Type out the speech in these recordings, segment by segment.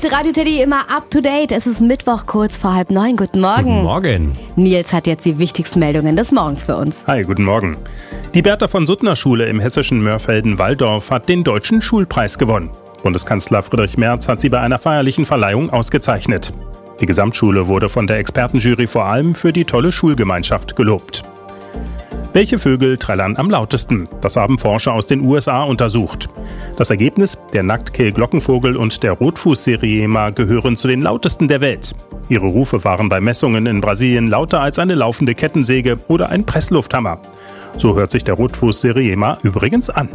Heute Radio Teddy immer up to date. Es ist Mittwoch, kurz vor 8:30. Guten Morgen. Guten Morgen. Nils hat jetzt die wichtigsten Meldungen des Morgens für uns. Hi, guten Morgen. Die Bertha von Suttner Schule im hessischen Mörfelden-Walldorf hat den Deutschen Schulpreis gewonnen. Bundeskanzler Friedrich Merz hat sie bei einer feierlichen Verleihung ausgezeichnet. Die Gesamtschule wurde von der Expertenjury vor allem für die tolle Schulgemeinschaft gelobt. Welche Vögel trällern am lautesten? Das haben Forscher aus den USA untersucht. Das Ergebnis: der Nacktkehl-Glockenvogel und der Rotfuß-Seriema gehören zu den lautesten der Welt. Ihre Rufe waren bei Messungen in Brasilien lauter als eine laufende Kettensäge oder ein Presslufthammer. So hört sich der Rotfuß-Seriema übrigens an.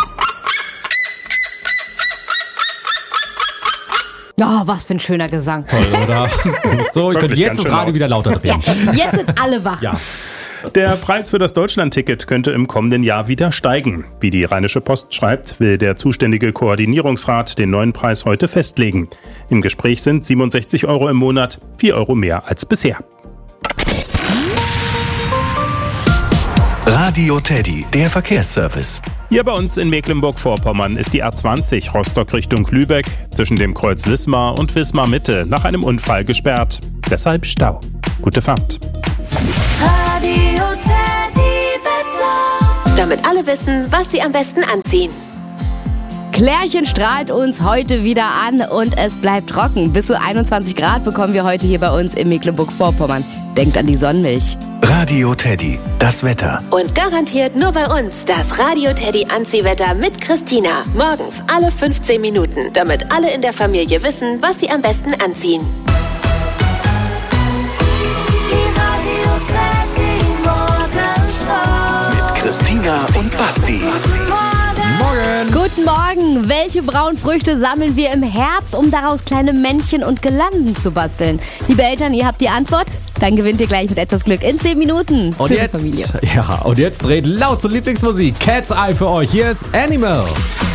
Oh, was für ein schöner Gesang. Toll, oder? So, ihr könnt jetzt das Radio wieder lauter drehen. Ja, jetzt sind alle wach. Ja. Der Preis für das Deutschlandticket könnte im kommenden Jahr wieder steigen. Wie die Rheinische Post schreibt, will der zuständige Koordinierungsrat den neuen Preis heute festlegen. Im Gespräch sind 67 € im Monat, 4 € mehr als bisher. Radio Teddy, der Verkehrsservice. Hier bei uns in Mecklenburg-Vorpommern ist die A20 Rostock Richtung Lübeck zwischen dem Kreuz Wismar und Wismar Mitte nach einem Unfall gesperrt. Deshalb Stau. Gute Fahrt. Radio Teddy Wetter. Damit alle wissen, was sie am besten anziehen. Klärchen strahlt uns heute wieder an und es bleibt trocken. Bis zu 21 Grad bekommen wir heute hier bei uns in Mecklenburg-Vorpommern. Denkt an die Sonnenmilch. Radio Teddy, das Wetter. Und garantiert nur bei uns das Radio Teddy Anziehwetter mit Christina. Morgens alle 15 Minuten, damit alle in der Familie wissen, was sie am besten anziehen. Die Radio Teddy Morgenshow. Mit Christina und Basti. Morgen. Guten Morgen! Welche braunen Früchte sammeln wir im Herbst, um daraus kleine Männchen und Girlanden zu basteln? Liebe Eltern, ihr habt die Antwort? Dann gewinnt ihr gleich mit etwas Glück in 10 Minuten Und für jetzt, die Familie. und jetzt dreht laut zur Lieblingsmusik. Cat's Eye für euch. Hier ist Animal.